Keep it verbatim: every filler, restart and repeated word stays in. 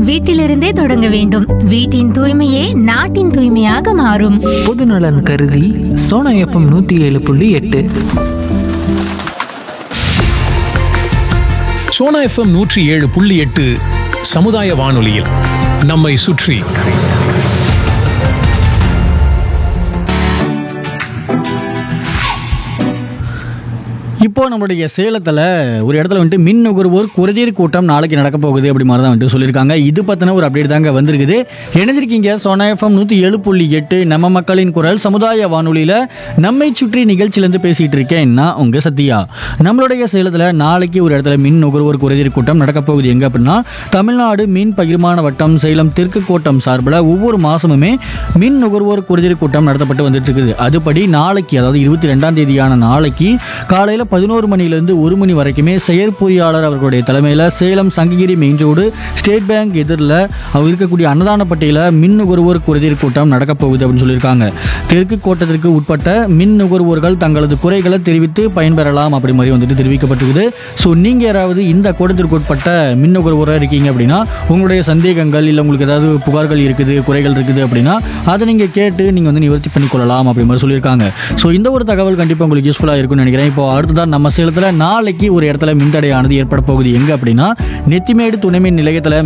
வீட்டிலிருந்தே தொடங்க வேண்டும். வீட்டின் தூய்மையே நாட்டின் தூய்மையாக மாறும். பொதுநலன் கருதி சோனா எஃப்எம் நூத்தி ஏழு புள்ளி எட்டு. சோனா எஃப்எம் நூற்றி ஏழு புள்ளி எட்டு சமுதாய வானொலியில் நம்மை சுற்றி. இப்போ நம்மளுடைய சேலத்தில் ஒரு இடத்துல வந்துட்டு மின் நுகர்வோர் குறைதீர் கூட்டம் நாளைக்கு நடக்க போகுது அப்படி மாதிரி தான் வந்துட்டு சொல்லியிருக்காங்க. இது பற்றின ஒரு அப்டேட் தாங்க வந்திருக்குது. இணைஞ்சிருக்கீங்க சோனா எஃப்எம் நூற்றி ஏழு புள்ளி எட்டு நம்ம மக்களின் குரல் சமுதாய வானொலியில் நம்மை சுற்றி நிகழ்ச்சியிலேருந்து பேசிகிட்டு இருக்கேன் நான் உங்கள் சத்யா. நம்மளுடைய சேலத்தில் நாளைக்கு ஒரு இடத்துல மின் நுகர்வோர் குறைதீர் கூட்டம் நடக்க போகுது. எங்கே அப்படின்னா தமிழ்நாடு மின் பகிர்மான வட்டம் சேலம் தெற்கு கோட்டம் சார்பில் ஒவ்வொரு மாதமுமே மின் நுகர்வோர் குறைதீர் கூட்டம் நடத்தப்பட்டு வந்துட்டு இருக்குது. அதுபடி நாளைக்கு, அதாவது இருபத்தி ரெண்டாம் தேதியான நாளைக்கு காலையில் பதினோரு மணிலிருந்து ஒரு மணி வரைக்குமே செயற்பொறியாளர் அவர்களுடைய தலைமையில் Salem Sankagiri main road state bank எதிரில் அவர் இருக்கக்கூடிய அன்னதானப்பட்டியில் மின் நுகர்வோர் குறைதீர் கூட்டம் நடக்க போகுது அப்படின்னு சொல்லியிருக்காங்க. தெற்கு கோட்டத்திற்கு உட்பட்ட மின் நுகர்வோர்கள் தங்களது குறைகளை தெரிவித்து பயன்பெறலாம் அப்படி மாதிரி வந்துட்டு தெரிவிக்கப்பட்டிருக்குது. ஸோ நீங்கள் யாராவது இந்த கூட்டத்திற்கு உட்பட்ட மின் நுகர்வோராக இருக்கீங்க அப்படின்னா உங்களுடைய சந்தேகங்கள் இல்லை உங்களுக்கு ஏதாவது புகார்கள் இருக்குது, குறைகள் இருக்குது அப்படின்னா அதை நீங்கள் கேட்டு நீங்கள் வந்து நிவர்த்தி பண்ணிக்கொள்ளலாம் அப்படி மாதிரி சொல்லியிருக்காங்க. ஸோ இந்த ஒரு தகவல் கண்டிப்பாக உங்களுக்கு யூஸ்ஃபுல்லாக இருக்கும்னு நினைக்கிறேன். இப்போ அடுத்ததான் நம்ம சேலத்தில் நாளைக்கு ஒரு இடத்துல மின்தடையானது ஏற்பட போகுது. எங்கே அப்படின்னா நெத்திமேடு துணைமின் நிலையத்தில்